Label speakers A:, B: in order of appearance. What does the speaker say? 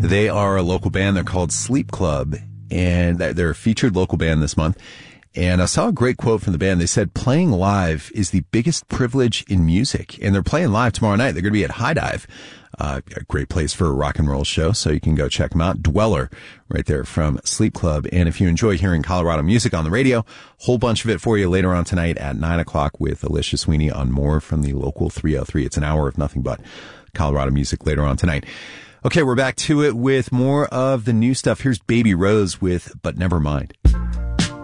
A: They are a local band. They're called Sleep Club, and they're a featured local band this month. And I saw a great quote from the band. They said, playing live is the biggest privilege in music. And they're playing live tomorrow night. They're going to be at High Dive, a great place for a rock and roll show. So you can go check them out. Dweller, right there from Sleep Club. And if you enjoy hearing Colorado music on the radio, whole bunch of it for you later on tonight at 9 o'clock with Alicia Sweeney on more from the local 303. It's an hour of nothing but Colorado music later on tonight. Okay, we're back to it with more of the new stuff. Here's Baby Rose with But Never Mind.